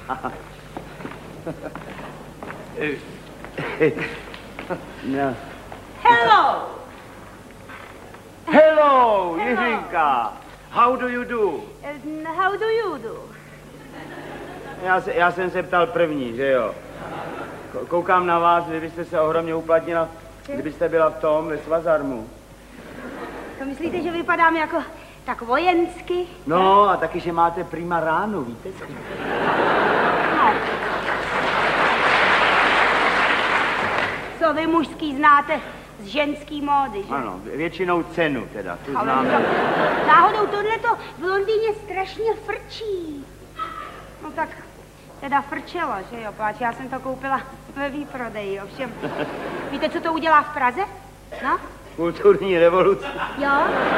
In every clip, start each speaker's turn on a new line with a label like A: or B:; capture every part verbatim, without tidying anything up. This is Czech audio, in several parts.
A: No.
B: Hello!
A: Hello, Jiřinka. How do you do?
B: Uh, how do you do?
A: Já, se, já jsem se ptal první, že jo? Koukám na vás, kdybyste se ohromně uplatnila, kdybyste byla v tom, ve Svazarmu.
B: To myslíte, že vypadám jako tak vojensky?
A: No, a taky, že máte prima ránu, víte?
B: No. Co vy mužský znáte z ženský módy, že?
A: Ano, většinou cenu teda, tu
B: Ale
A: známe.
B: to, náhodou tohleto v Londýně strašně frčí. No tak teda frčelo, že jo, páč, já jsem to koupila ve výprodeji, ovšem. Víte, co to udělá v Praze? No?
A: Kulturní revoluce.
B: Jo?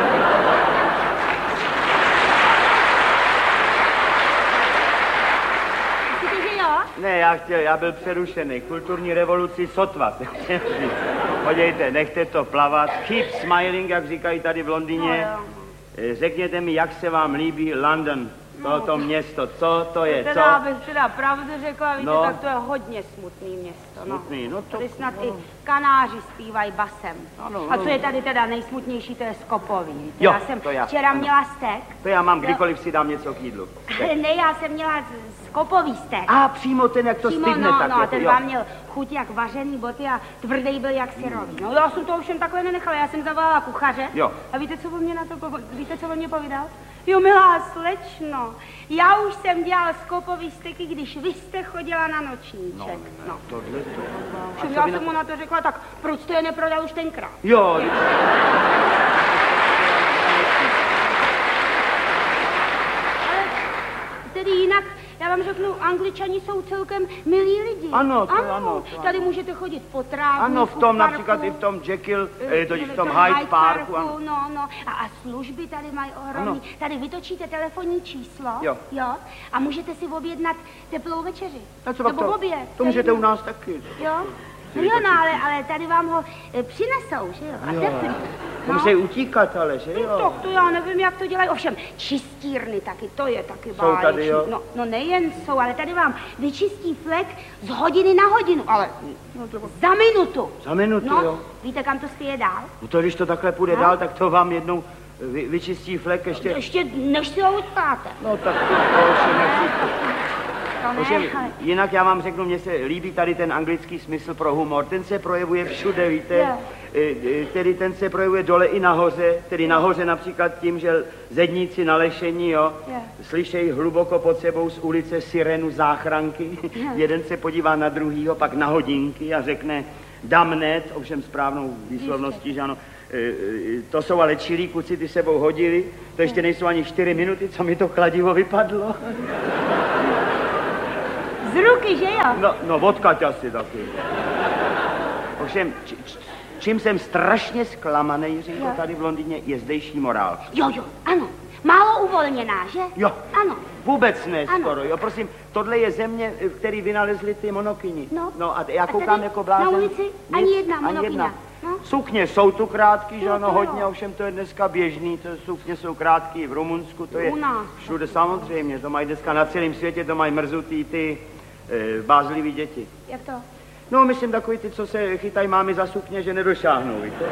B: Myslíte, že jo?
A: Ne, já chtěl, já byl přerušený. Kulturní revoluci sotva. Podívejte, nechte to plavat. Keep smiling, jak říkají tady v Londýně.
B: No,
A: Řekněte mi, jak se vám líbí London, tohoto město. Co to je,
B: teda,
A: co?
B: abych teda pravdu řekla, víte,
A: No.
B: tak to je hodně smutný město.
A: Smutný, no to-
B: Tady snad i kanáři zpívají basem.
A: Ano,
B: A
A: ano.
B: co je tady teda nejsmutnější, to je skopový. Víte?
A: Jo,
B: já jsem
A: to já,
B: včera
A: ano.
B: měla stek.
A: To já mám, kdykoliv si dám něco k jídlu.
B: Ne, já jsem měla z- skopový stek.
A: A přímo ten, jak to
B: Přímo,
A: stydne,
B: no,
A: tak
B: no, a
A: jako,
B: ten
A: jo.
B: vám měl chuť jak vařený boty a tvrdý byl jak syrový. No já jsem to ovšem takhle nenechala, já jsem zavolala kuchaře.
A: Jo.
B: A víte, co on mě na to, povo- víte, co on mě povídal? Jo, milá slečno, já už jsem dělal skopový steky, když vy jste chodila na nočníček.
A: No, ne,
B: no.
A: tohle to...
B: Všem
A: A co
B: já
A: vy
B: jsem
A: na-
B: mu na to řekla, tak proč jste je neprodal už tenkrát?
A: Jo,
B: Ale tedy jinak, já vám řeknu, Angličani jsou celkem milí lidi.
A: Ano, to
B: ano.
A: ano, to
B: Tady můžete chodit po trávníku,
A: ano, v tom
B: parku.
A: například i v tom Jekyll, eh, to, v tom
B: Hyde
A: Hyde Parku, ano.
B: No, no. A, a služby tady mají ohromný.
A: Ano.
B: Tady vytočíte telefonní číslo.
A: Jo.
B: Jo. A můžete si objednat teplou večeři.
A: A co pak
B: Nebo
A: to?
B: oběd.
A: To můžete
B: Tady-
A: u nás taky.
B: Jo. No jo, no, ale, ale tady vám ho e, přinesou, že jo? A
A: Jo.
B: teplý.
A: To musí utíkat, ale, že
B: No,
A: jo?
B: to, to já nevím, jak to dělají. Ovšem, čistírny taky, to je taky
A: Jsou tady,
B: báječný.
A: jo?
B: No, no nejen jsou, ale tady vám vyčistí flek z hodiny na hodinu, ale
A: No, to...
B: za minutu.
A: Za minutu,
B: No,
A: jo?
B: víte, kam to spěje dál?
A: No to, když to takhle půjde
B: No.
A: dál, tak to vám jednou vy, vyčistí flek ještě...
B: Ještě než si ho utáte.
A: No tak to, to už nechci.
B: To ne,
A: Ovšem,
B: ale...
A: jinak já vám řeknu, mně se líbí tady ten anglický smysl pro humor. Ten se projevuje všude, víte?
B: Jo.
A: E, e, Tedy ten se projevuje dole i nahoře. Tedy nahoře například tím, že zedníci na lešení, jo,
B: Jo.
A: slyšejí hluboko pod sebou z ulice sirenu záchranky.
B: Jo.
A: Jeden se podívá na druhýho, pak na hodinky a řekne damnet, ovšem správnou výslovností, že ano. E, e, To jsou ale čilí kuci, ty sebou hodili. To ještě nejsou ani čtyři minuty, co mi to kladivo vypadlo.
B: Z ruky, že jo?
A: No, no odkaď asi taky. Ovšem, či, či, čím jsem strašně zklamaný, Jiřinko,
B: Jo.
A: tady v Londýně, je zdejší morál.
B: Jo, jo, ano. Málo uvolněná, že?
A: Jo.
B: Ano.
A: Vůbec ne,
B: Ano.
A: skoro, jo, prosím, tohle je země, který vynalezli ty monokyni.
B: No.
A: no a já
B: A
A: koukám
B: tady
A: jako blázen.
B: na ulici ani
A: Nic,
B: jedna monokyňa. No.
A: Sukně jsou tu krátký, že
B: No,
A: ano,
B: to
A: hodně,
B: jo.
A: ovšem to je dneska běžný, to sukně jsou krátký v Rumunsku, to je
B: U nás.
A: všude samozřejmě, to mají dneska na celém světě, to mají mrzutý ty e, bázlivý děti.
B: Jak to?
A: No, myslím takový ty, co se chytají mámy za sukně, že nedošáhnou, víte?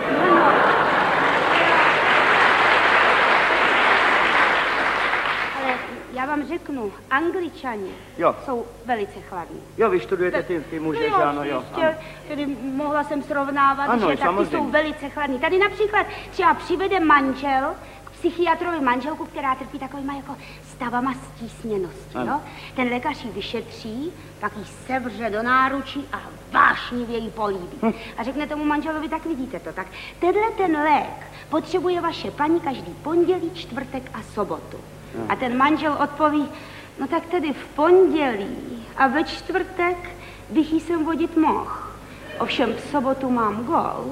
B: Ale já vám řeknu, Angličani
A: Jo.
B: jsou velice chladní.
A: Jo, vy studujete ty, ty muže,
B: no
A: že ano, jo.
B: jistě, tedy mohla jsem srovnávat,
A: Ano,
B: že tak ty
A: samozřejmě.
B: jsou velice chladní. Tady například třeba přivede manžel k psychiatrovi manželku, která trpí takovýma jako stavama stísněnosti,
A: Ano.
B: jo? Ten lékař ji vyšetří, pak ji sevře do náručí a vášnivě ji políbí.
A: Hm.
B: A řekne tomu manželovi, tak vidíte to, tak tenhle ten lék potřebuje vaše paní každý pondělí, čtvrtek a sobotu. A ten manžel odpoví, no tak tedy v pondělí a ve čtvrtek bych jí sem vodit mohl. Ovšem v sobotu mám gol.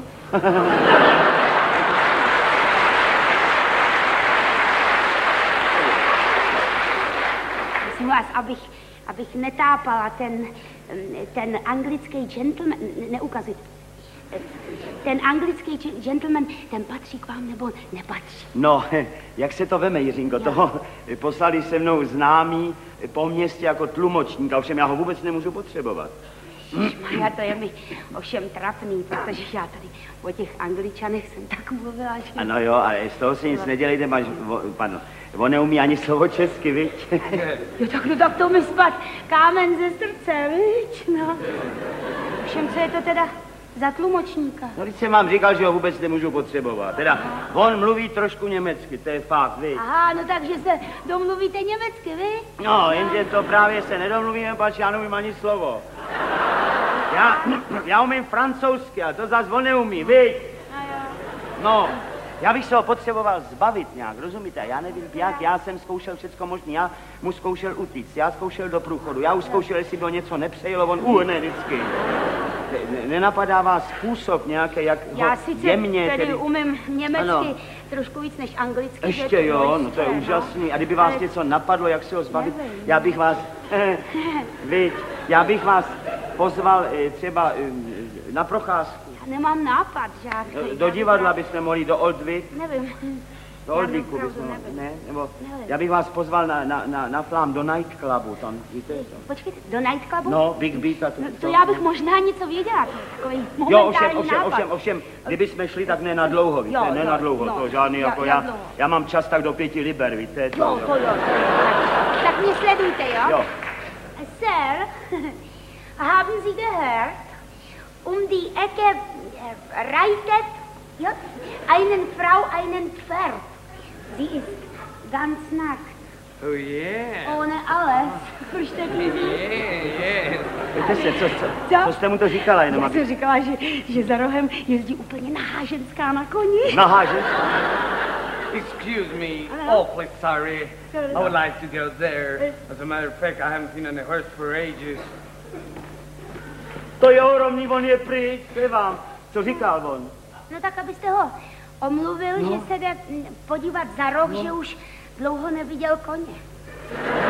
B: Prosím vás, abych, abych netápala ten, ten anglický gentleman, ne- neukazit. Ten anglický či- gentleman, ten patří k vám nebo nepatří?
A: No, jak se to veme, Jiřinko, toho poslali se mnou známí po městě jako tlumočníka, ovšem já ho vůbec nemůžu potřebovat.
B: Já to je mi ovšem trapný, protože já tady o těch Angličanech jsem tak mluvila, že...
A: Ano jo, ale z toho si nic nedělejte, máš, pardon, on neumí ani slovo česky, viď?
B: Jo, tak no tak to mi spad kámen ze srdce, viď, no. Ovšem, co je to teda za tlumočníka?
A: No, když jsem vám říkal, že ho vůbec nemůžu potřebovat, teda on mluví trošku německy, to je fakt, viď?
B: Aha, no takže se domluvíte německy, vy?
A: No, jenže to právě se nedomluvíme, pač já neumím ani slovo. Já, já umím francouzsky, a to zas on neumí, viď? No, já bych se ho potřeboval zbavit nějak, rozumíte? Já nevím jak, já jsem zkoušel všecko možný, já mu zkoušel utíct, já zkoušel do průchodu, já už zkoušel, jestli by ho něco nepřejelo, on uhne vždycky. Nenapadá vás způsob nějaký, jak ho
B: Já sice
A: jemně,
B: tedy
A: tedy...
B: umím německy
A: Ano.
B: trošku víc než anglicky.
A: Ještě
B: že-
A: jo, no to je
B: no.
A: úžasný. A kdyby vás
B: Ale-
A: něco napadlo, jak se ho zbavit,
B: Nevím.
A: já bych vás, viď, já bych vás pozval eh, třeba eh, na procházku.
B: Já nemám nápad žádný.
A: Do divadla bychom mohli, do Oldvy,
B: Nevím.
A: do
B: Já
A: Oldvíku
B: opravdu
A: bychom mohli,
B: nevím.
A: ne? Nebo
B: Nevím.
A: já bych vás pozval na, na, na, na flám do nightclubu, tam, víte? Tam.
B: Počkejte, do nightclubu?
A: No, Big Beat a to.
B: No, to já bych možná něco věděla, to je takový
A: Jo,
B: momentální
A: ovšem, ovšem,
B: nápad.
A: ovšem, ovšem, kdyby jsme šli, tak ne na dlouho, víte,
B: Jo,
A: ne
B: jo,
A: na dlouho,
B: no.
A: to žádný,
B: Ja-
A: jako
B: jak
A: já,
B: dlouho?
A: já mám čas tak do pěti liber, víte, to,
B: Jo, to jo. Tak, tak mě sledujte, jo?
A: jo.
B: Sir, haben Sie gehört? Um die Ecke äh, reitet ja, einen Frau einen Pferd. Sie ist ganz nackt.
C: Oh yeah.
B: Ohne alles. Versteht
C: Yeah, yeah.
A: Pojďte se, co, co,
B: Co?
A: co jste mu to říkala, jenom
B: Já
A: aby...
B: jsem říkala, že, že za rohem jezdí úplně nahá ženská na koni.
A: Nahá, že?
C: Excuse me,
B: Hello?
C: awfully sorry. I would like to go there. As a matter of fact, I haven't seen any horse for ages.
A: To je ohromný, on je pryč, to je vám. Co říkal on?
B: No tak, abyste ho omluvil,
A: No.
B: že se jde mm, podívat za roh, že už dlouho neviděl koně.